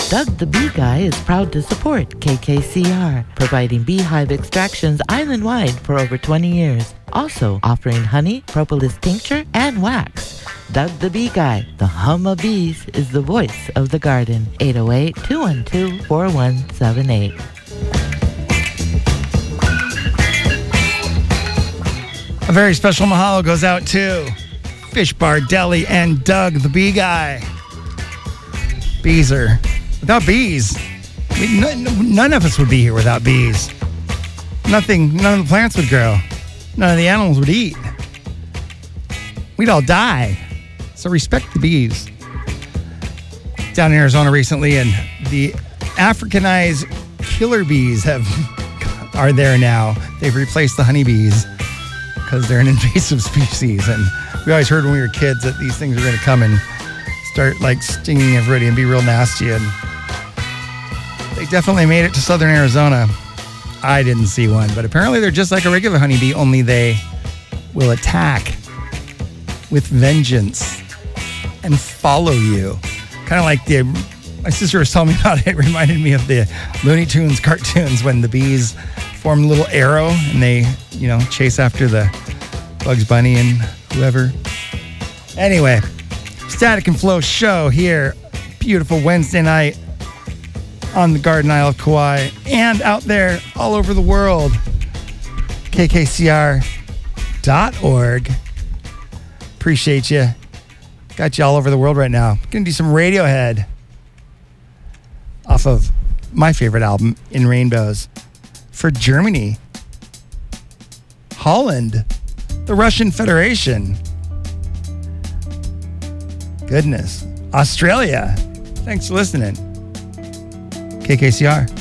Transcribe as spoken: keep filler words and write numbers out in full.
Doug the Bee Guy is proud to support K K C R, providing beehive extractions island-wide for over twenty years. Also offering honey, propolis tincture, and wax. Doug the Bee Guy, the hum of bees, is the voice of the garden. eight oh eight, two one two, four one seven eight. A very special mahalo goes out to Fish Bar Deli and Doug the Bee Guy. Bees are... Without bees, I mean, none, none of us would be here without bees. Nothing, none of the plants would grow. None of the animals would eat. We'd all die. So respect the bees. Down in Arizona recently, and the Africanized killer bees have are there now. They've replaced the honeybees because they're an invasive species. And we always heard when we were kids that these things are going to come and start like stinging everybody and be real nasty. And they definitely made it to southern Arizona. I didn't see one, but apparently they're just like a regular honeybee, only they will attack with vengeance and follow you. Kind of like the, my sister was telling me about it. It reminded me of the Looney Tunes cartoons when the bees form a little arrow and they, you know, chase after the Bugs Bunny and whoever. Anyway, Static and Flow show here. Beautiful Wednesday night on the Garden Isle of Kauai and out there all over the world. K K C R dot org. Appreciate you. Got you all over the world right now. Gonna do some Radiohead off of my favorite album, In Rainbows, for Germany, Holland, the Russian Federation. Goodness. Australia. Thanks for listening. K K C R.